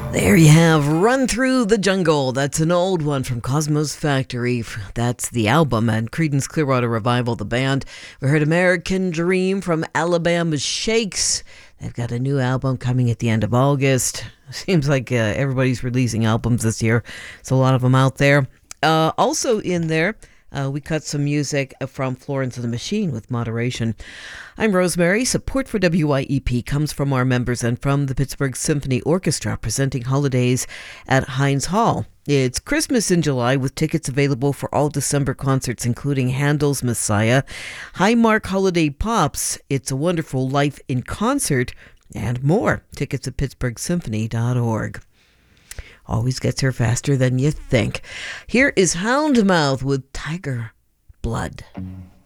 There you have Run Through the Jungle. That's an old one from Cosmo's Factory. That's the album, and Creedence Clearwater Revival, the band. We heard American Dream from Alabama Shakes. They've got a new album coming at the end of August. Seems like everybody's releasing albums this year. So a lot of them out there. Also in there, we cut some music from Florence and the Machine with Moderation. I'm Rosemary. Support for WYEP comes from our members and from the Pittsburgh Symphony Orchestra presenting holidays at Heinz Hall. It's Christmas in July with tickets available for all December concerts, including Handel's Messiah, Highmark Holiday Pops, It's a Wonderful Life in Concert, and more. Tickets at pittsburghsymphony.org. Always gets here faster than you think. Here is Houndmouth with Tiger Blood.